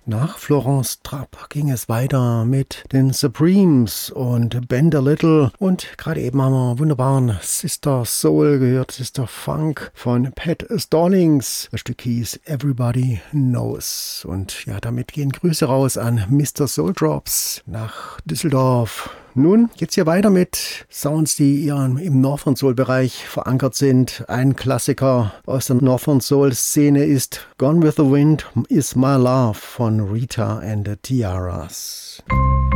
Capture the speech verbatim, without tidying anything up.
Nach Florence Trapp ging es weiter mit den Supremes und Bend a Little und gerade eben haben wir wunderbaren Sister Soul gehört, Sister Funk von Pat Stallings. Das Stück hieß Everybody Knows und ja, damit gehen Grüße raus an Mister Soul Drops nach Düsseldorf. Nun geht's hier weiter mit Sounds, die eher im Northern Soul Bereich verankert sind. Ein Klassiker aus der Northern Soul Szene ist Gone with the Wind is My Love von Rita and the Tiaras.